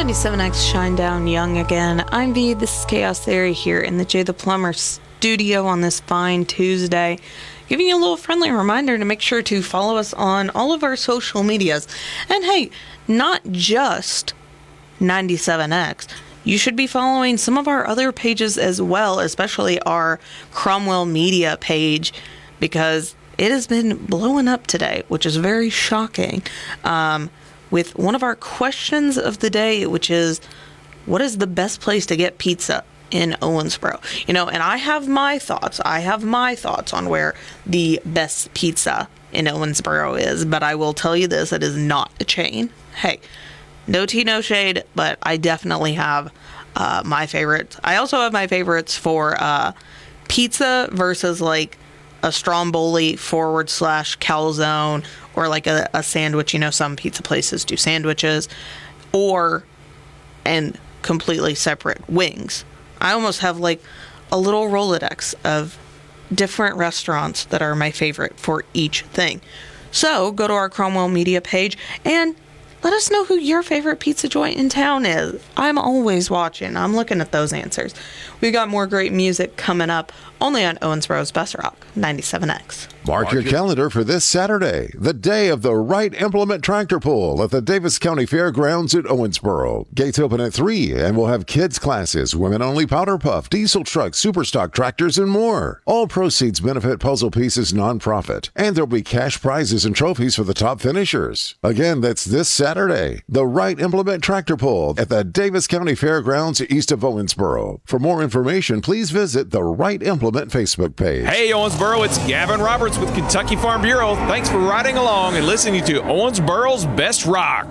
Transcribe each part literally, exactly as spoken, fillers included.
ninety-seven X Shine Down Young again. I'm V. This is Chaos Theory here in the Jay the Plumber studio on this fine Tuesday. Giving you a little friendly reminder to make sure to follow us on all of our social medias. And hey, not just ninety-seven X. You should be following some of our other pages as well, especially our Cromwell Media page, because it has been blowing up today, which is very shocking. Um... with one of our questions of the day, which is, what is the best place to get pizza in Owensboro? You know, and I have my thoughts. I have my thoughts on where the best pizza in Owensboro is, but I will tell you this, it is not a chain. Hey, no tea, no shade, but I definitely have uh, my favorites. I also have my favorites for uh, pizza versus like a Stromboli forward slash calzone, or like a, a sandwich. You know, some pizza places do sandwiches, or, and completely separate, wings. I almost have like a little Rolodex of different restaurants that are my favorite for each thing. So go to our Cromwell Media page and let us know who your favorite pizza joint in town is. I'm always watching. I'm looking at those answers. We've got more great music coming up only on Owensboro's Best Rock, ninety-seven X. Mark your calendar for this Saturday, the day of the Right Implement Tractor Pull at the Davis County Fairgrounds at Owensboro. Gates open at three, and we'll have kids classes, women-only powder puff, diesel trucks, super stock tractors, and more. All proceeds benefit Puzzle Pieces nonprofit, and there'll be cash prizes and trophies for the top finishers. Again, that's this Saturday, the Right Implement Tractor Pull at the Davis County Fairgrounds east of Owensboro. For more information, please visit the Right Implement Facebook page. Hey, Owensboro, it's Gavin Roberts with Kentucky Farm Bureau. Thanks for riding along and listening to Owensboro's Best Rock.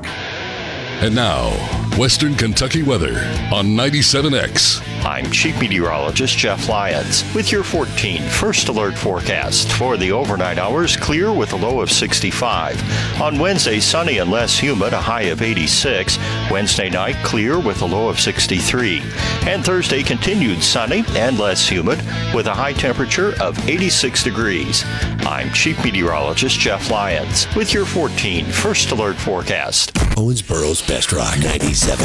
And now, Western Kentucky weather on ninety-seven X. I'm Chief Meteorologist Jeff Lyons with your fourteen First Alert forecast. For the overnight hours, clear with a low of sixty-five. On Wednesday, sunny and less humid, a high of eighty-six. Wednesday night, clear with a low of sixty-three. And Thursday, continued sunny and less humid with a high temperature of eighty-six degrees. I'm Chief Meteorologist Jeff Lyons with your fourteen First Alert forecast. Owensboro's Best Rock ninety-seven.